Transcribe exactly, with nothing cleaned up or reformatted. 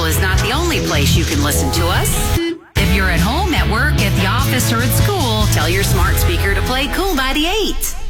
is not the only place you can listen to us. If you're at home, at work, at the office, or at school, tell your smart speaker to play Cool ninety-eight.